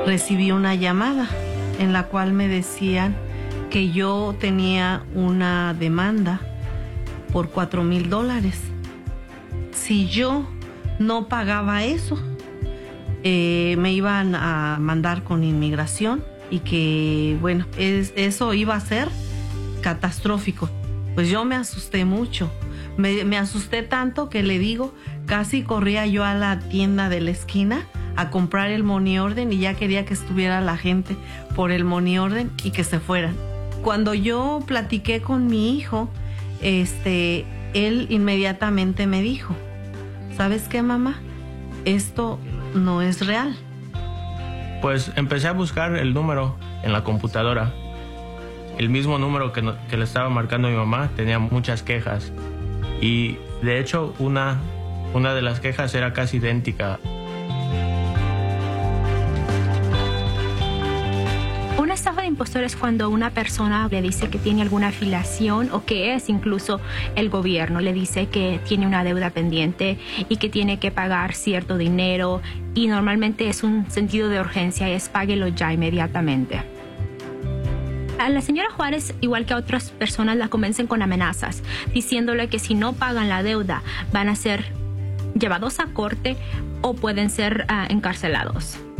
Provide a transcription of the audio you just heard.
recibí una llamada en la cual me decían que yo tenía una demanda por $4,000. Si yo no pagaba eso, me iban a mandar con inmigración y que, bueno, eso iba a ser catastrófico. Pues yo me asusté mucho. Me asusté tanto que le digo, casi corría yo a la tienda de la esquina a comprar el money order y ya quería que estuviera la gente por el money order y que se fueran. Cuando yo platiqué con mi hijo, él inmediatamente me dijo, ¿sabes qué, mamá? Esto no es real. Pues empecé a buscar el número en la computadora. El mismo número que le estaba marcando mi mamá tenía muchas quejas. Y de hecho una de las quejas era casi idéntica. Una estafa de impostor es cuando una persona le dice que tiene alguna afiliación o que es incluso el gobierno. Le dice que tiene una deuda pendiente y que tiene que pagar cierto dinero y normalmente es un sentido de urgencia, es páguelo ya inmediatamente. A la señora Juárez, igual que a otras personas, la convencen con amenazas, diciéndole que si no pagan la deuda van a ser llevados a corte o pueden ser encarcelados.